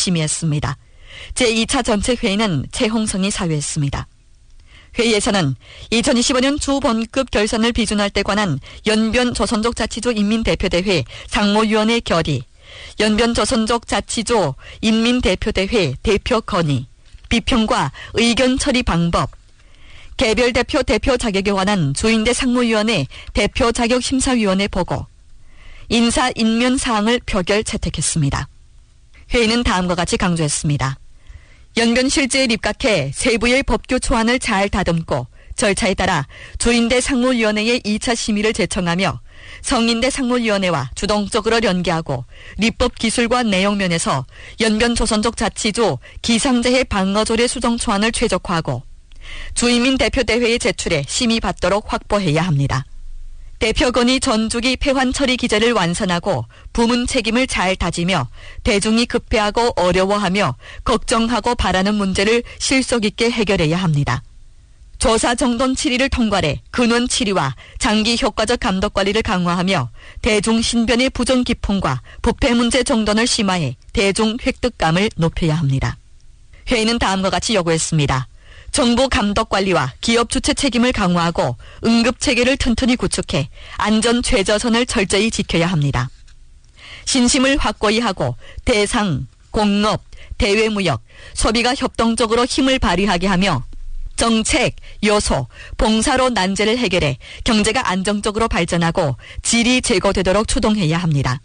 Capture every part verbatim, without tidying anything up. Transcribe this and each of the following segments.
심의했습니다. 제이 차 전체회의는 최홍성이 사회했습니다. 회의에서는 이천이십오 년 주본급 결산을 비준할 때 관한 연변조선족 자치조 인민대표대회 상무위원회 결의, 연변조선족 자치조 인민대표대회 대표 건의, 비평과 의견 처리 방법, 개별 대표 대표 자격에 관한 주인대 상무위원회 대표 자격 심사위원회 보고, 인사 인면 사항을 표결 채택했습니다. 회의는 다음과 같이 강조했습니다. 연변 실제에 입각해 세부의 법규 초안을 잘 다듬고 절차에 따라 주인대 상무위원회에 이 차 심의를 제청하며 성인대 상무위원회와 주동적으로 연계하고立法기술과 내용 면에서 연변 조선족 자치조 기상재해 방어조례 수정 초안을 최적화하고 주인민 대표대회에 제출해 심의받도록 확보해야 합니다. 대표건의 전주기 폐환 처리 기제를 완선하고 부문 책임을 잘 다지며 대중이 급해하고 어려워하며 걱정하고 바라는 문제를 실속 있게 해결해야 합니다. 조사 정돈 칠 일을 통과해 근원 치리와 장기 효과적 감독 관리를 강화하며 대중 신변의 부정 기풍과 부패 문제 정돈을 심화해 대중 획득감을 높여야 합니다. 회의는 다음과 같이 요구했습니다. 정부 감독 관리와 기업 주체 책임을 강화하고 응급 체계를 튼튼히 구축해 안전 최저선을 철저히 지켜야 합니다. 신심을 확고히 하고 대상, 공업, 대외무역, 소비가 협동적으로 힘을 발휘하게 하며 정책, 요소, 봉사로 난제를 해결해 경제가 안정적으로 발전하고 질이 제고되도록 추동해야 합니다.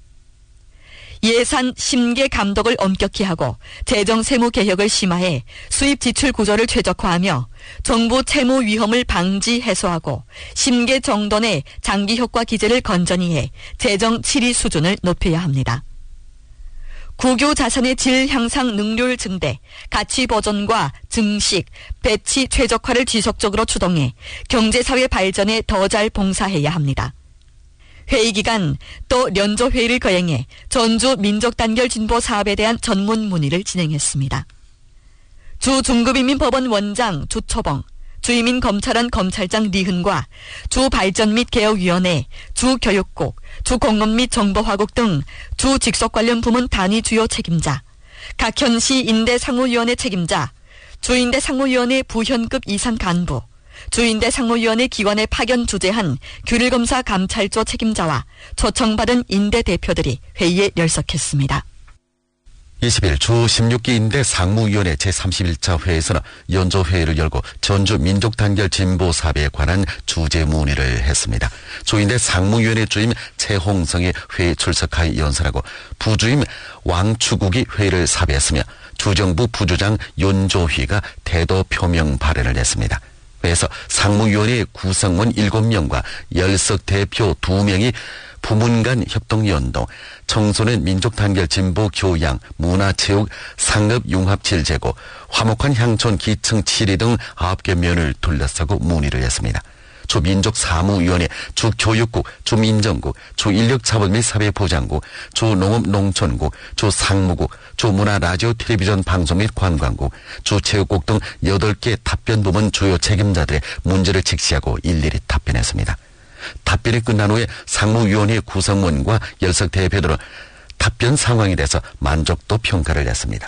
예산 심계 감독을 엄격히 하고 재정 세무 개혁을 심화해 수입 지출 구조를 최적화하며 정부 채무 위험을 방지 해소하고 심계 정돈의 장기 효과 기제를 건전히 해 재정 칠이 수준을 높여야 합니다. 국유 자산의 질 향상 능률 증대, 가치 보존과 증식, 배치 최적화를 지속적으로 추동해 경제사회 발전에 더 잘 봉사해야 합니다. 회의 기간 또 연조회의를 거행해 전주 민족단결 진보 사업에 대한 전문 문의를 진행했습니다. 주 중급인민법원 원장 주초봉, 주이민검찰원 검찰장 리흔과 주발전 및 개혁위원회, 주교육국, 주공업 및 정보화국 등 주직속 관련 부문 단위 주요 책임자, 각 현시 인대 상무위원회 책임자, 주인대 상무위원회 부현급 이상 간부, 주인대 상무위원회 기관에 파견 주재한 규율검사 감찰조 책임자와 초청받은 인대 대표들이 회의에 열석했습니다. 이십 일 주 십육 기 인대 상무위원회 제삼십일 차 회의에서는 연조회의를 열고 전주 민족단결 진보사업에 관한 주제 문의를 했습니다. 주인대 상무위원회 주임 최홍성이 회의 출석하여 연설하고 부주임 왕추국이 회의를 사배했으며 주정부 부주장 연조휘가 태도 표명 발언을 했습니다. 회에서 상무위원회 구성원 일곱 명과 열석 대표 두 명이 부문 간 협동연동, 청소년 민족단결 진보 교양, 문화체육, 상업융합 질제고, 화목한 향촌 기층 칠 위 등 아홉 개 면을 둘러싸고 문의를 했습니다. 주민족사무위원회, 주교육국, 주민정국, 주인력차별 및 사회보장국, 주농업농촌국, 주상무국, 주문화라디오 텔레비전 방송 및 관광국, 주체육국 등 여덟 개 답변부문 주요 책임자들의 문제를 직시하고 일일이 답변했습니다. 답변이 끝난 후에 상무위원회 구성원과 열석 대표들은 답변 상황에 대해서 만족도 평가를 했습니다.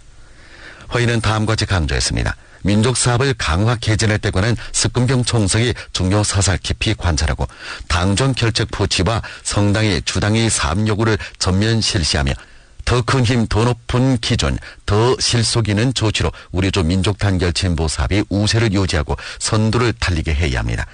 회의는 다음과 같이 강조했습니다. 민족사업을 강화 개진할 때 관한 습근병 총성이 중요 사살 깊이 관찰하고 당정 결책 포치와 성당의 주당의 사업 요구를 전면 실시하며 더 큰 힘, 더 높은 기준, 더 실속 있는 조치로 우리 조 민족단결 진보사업이 우세를 유지하고 선두를 달리게 해야 합니다.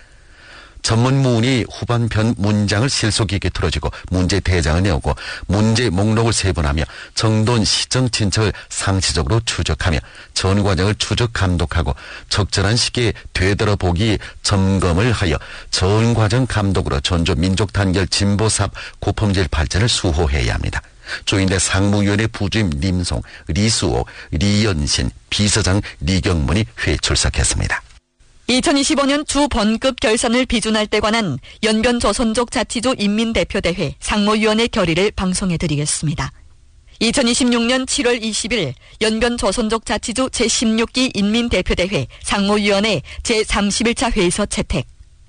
전문문의 후반편 문장을 실속 있게 틀어주고 문제 대장을 내오고 문제 목록을 세분하며 정돈 시정 진척을 상시적으로 추적하며 전 과정을 추적 감독하고 적절한 시기에 되돌아보기 점검을 하여 전 과정 감독으로 전주 민족단결 진보사업 고품질 발전을 수호해야 합니다. 주인대 상무위원회 부주임 님송, 리수호, 리연신, 비서장 리경문이 회의 출석했습니다. 이천이십오 년 주본급 결산을 비준할 때 관한 연변조선족 자치조 인민대표대회 상무위원회 결의를 방송해드리겠습니다. 이천이십육 년 칠월 이십일 연변조선족 자치조 제십육 기 인민대표대회 상무위원회 제삼십일 차 회의서 채택.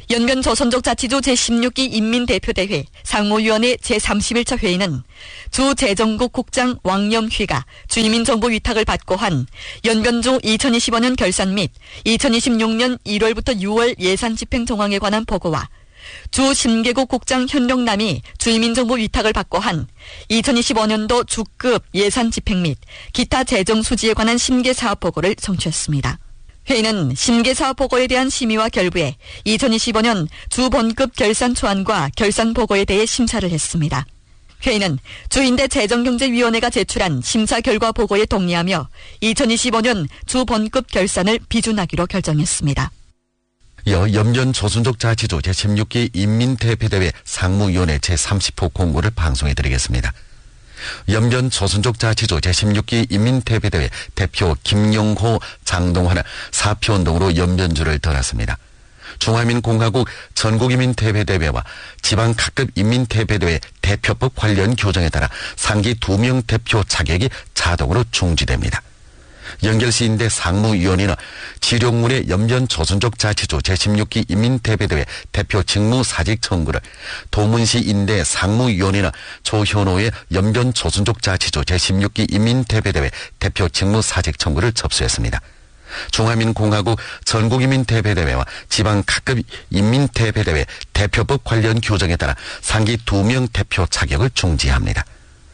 연변 조선족자치조 제십육 기 인민대표대회 상무위원회 제삼십일 차 회의는 주 재정국 국장 왕염휘가 주민정보 위탁을 받고 한 연변조 이천이십오 년 결산 및 이천이십육 년 일월부터 유월 예산 집행 정황에 관한 보고와 주 심계국 국장 현룡남이 주민정보 위탁을 받고 한 이천이십오 년도 주급 예산 집행 및 기타 재정 수지에 관한 심계사업 보고를 청취했습니다. 회의는 심계사업 보고에 대한 심의와 결부에 이천이십오 년 주본급 결산 초안과 결산 보고에 대해 심사를 했습니다. 회의는 주인대 재정경제위원회가 제출한 심사 결과 보고에 동의하며 이천이십오 년 주본급 결산을 비준하기로 결정했습니다. 이어 연변 조선족자치조 제십육 기 인민대표대회 상무위원회 제삼십 호 공고를 방송해드리겠습니다. 연변 조선족자치조 제십육 기 인민대표대회 대표 김영호, 장동환은 사표운동으로 연변주를 떠났습니다. 중화민공화국 전국인민대표대회와 지방 각급 인민대표대회 대표법 관련 규정에 따라 상기 두 명 대표 자격이 자동으로 중지됩니다. 연결시인대 상무위원회는 지룡문의 연변 조선족자치조 제십육 기 인민대표대회 대표 직무 사직 청구를, 도문시인대 상무위원회는 조현호의 연변 조선족자치조 제십육 기 인민대표대회 대표 직무 사직 청구를 접수했습니다. 중화민공화국 전국인민대표대회와 지방 각급 인민대표대회 대표법 관련 규정에 따라 상기 두 명 대표 자격을 중지합니다.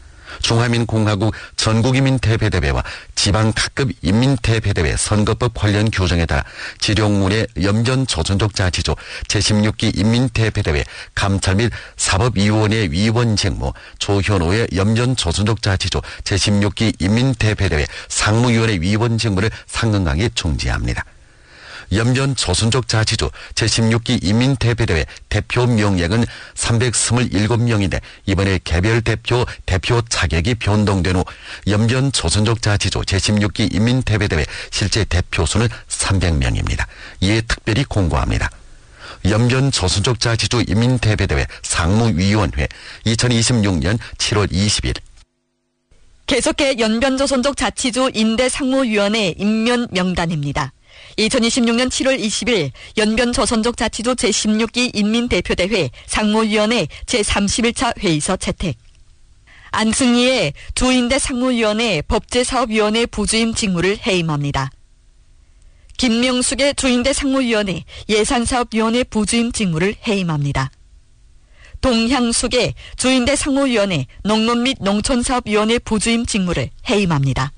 중화민공화국 전국인민대표대회와 지방 각급 인민대표대회 선거법 관련 규정에 따라 지룡문의 연변 조선족자치조 제십육 기 인민대표대회 감찰 및 사법위원회 위원 직무, 조현호의 연변 조선족자치조 제십육 기 인민대표대회 상무위원회 위원 직무를 상근강에 중지합니다. 연변 조선족자치조 제십육 기 인민대표대회 대표 명액은 삼백이십칠 명인데 이번에 개별 대표 대표 자격이 변동된 후 연변 조선족자치조 제십육 기 인민대표대회 실제 대표 수는 삼백 명입니다. 이에 특별히 공고합니다. 연변 조선족자치조 인민대표대회 상무위원회 이천이십육 년 칠월 이십일 계속해 연변조선족자치조 인대상무위원회 임면 명단입니다. 이천이십육 년 칠월 이십일 연변조선족자치조 제십육 기 인민대표대회 상무위원회 제삼십일 차 회의서 채택. 안승희의 주인대 상무위원회 법제사업위원회 부주임 직무를 해임합니다. 김명숙의 주인대 상무위원회 예산사업위원회 부주임 직무를 해임합니다. 동향숙의 주인대 상무위원회 농론 및 농촌사업위원회 부주임 직무를 해임합니다.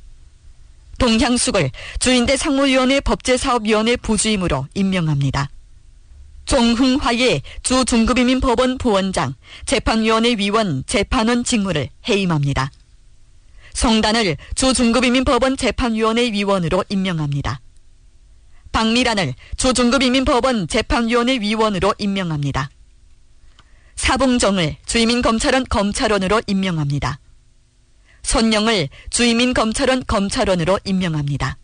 동향숙을 주인대 상무위원회 법제사업위원회 부주임으로 임명합니다. 종흥화의 주중급이민법원 부원장, 재판위원회 위원, 재판원 직무를 해임합니다. 성단을 주중급이민법원 재판위원회 위원으로 임명합니다. 박미란을 주중급이민법원 재판위원회 위원으로 임명합니다. 사봉정을 주이민검찰원 검찰원으로 임명합니다. 손영을 주이민검찰원 검찰원으로 임명합니다.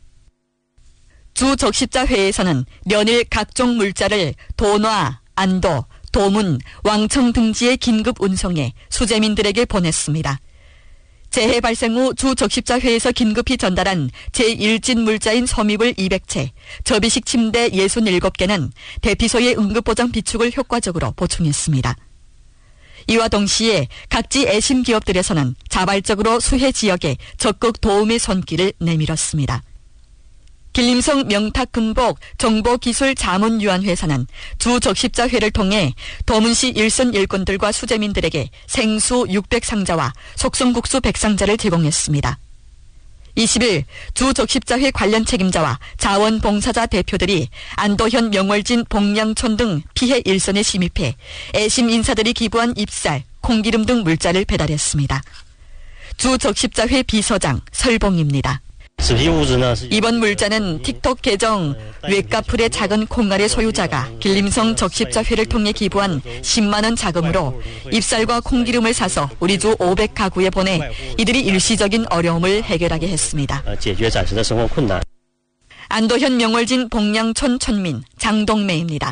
주적십자회에서는 면일 각종 물자를 도놔, 안도, 도문, 왕청 등지에 긴급 운송해 수재민들에게 보냈습니다. 재해 발생 후 주적십자회에서 긴급히 전달한 제일 진 물자인 섬입을 이백 채, 접이식 침대 육십칠 개는 대피소의 응급보장 비축을 효과적으로 보충했습니다. 이와 동시에 각지 애심 기업들에서는 자발적으로 수해 지역에 적극 도움의 손길을 내밀었습니다. 길림성 명탁금복 정보기술자문유한회사는 주적십자회를 통해 도문시 일선 일꾼들과 수재민들에게 생수 육백 상자와 속성국수 백 상자를 제공했습니다. 이십 일 주적십자회 관련 책임자와 자원봉사자 대표들이 안도현, 명월진, 복량촌 등 피해 일선에 침입해 애심 인사들이 기부한 잎쌀, 콩기름 등 물자를 배달했습니다. 주적십자회 비서장 설봉입니다. 이번 물자는 틱톡 계정 외카풀의 작은 콩알의 소유자가 길림성 적십자회를 통해 기부한 십만 원 자금으로 잎쌀과 콩기름을 사서 우리 주 오백 가구에 보내 이들이 일시적인 어려움을 해결하게 했습니다. 안도현, 명월진, 복량촌 촌민 장동매입니다.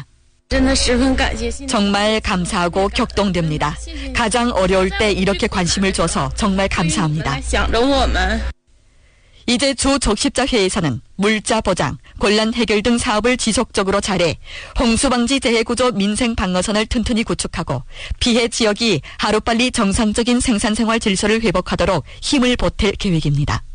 정말 감사하고 격동됩니다. 가장 어려울 때 이렇게 관심을 줘서 정말 감사합니다. 이제 주 적십자 회의에서는 물자 보장, 곤란 해결 등 사업을 지속적으로 잘해 홍수방지 재해구조 민생 방어선을 튼튼히 구축하고 피해 지역이 하루빨리 정상적인 생산생활 질서를 회복하도록 힘을 보탤 계획입니다.